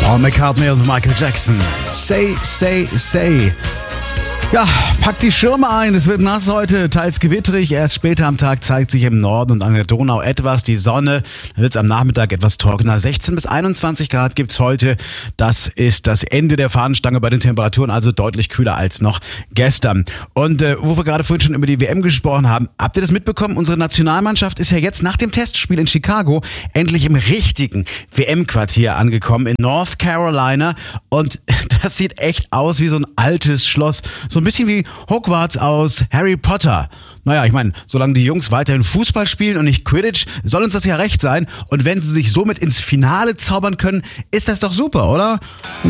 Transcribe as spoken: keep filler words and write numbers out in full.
Paul McCartney und Michael Jackson. Say, say, say. Ja, packt die Schirme ein. Es wird nass heute, teils gewitterig. Erst später am Tag zeigt sich im Norden und an der Donau etwas die Sonne. Dann wird es am Nachmittag etwas trockener. sechzehn bis einundzwanzig Grad gibt's heute. Das ist das Ende der Fahnenstange bei den Temperaturen, also deutlich kühler als noch gestern. Und äh, wo wir gerade vorhin schon über die W M gesprochen haben, habt ihr das mitbekommen? Unsere Nationalmannschaft ist ja jetzt nach dem Testspiel in Chicago endlich im richtigen W M-Quartier angekommen in North Carolina. Und das sieht echt aus wie so ein altes Schloss. So ein bisschen wie Hogwarts aus Harry Potter. Naja, ich meine, solange die Jungs weiterhin Fußball spielen und nicht Quidditch, soll uns das ja recht sein. Und wenn sie sich somit ins Finale zaubern können, ist das doch super, oder?